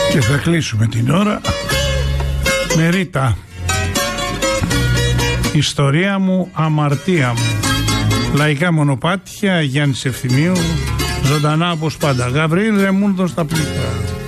Και θα κλείσουμε την ώρα με Ρίτα. Ιστορία μου, αμαρτία μου. Λαϊκά μονοπάτια, Γιάννης Ευθυμίου. Ζωντανά όπως πάντα. Γαβρίλ Ρεμούνδο στα πλήκτρα.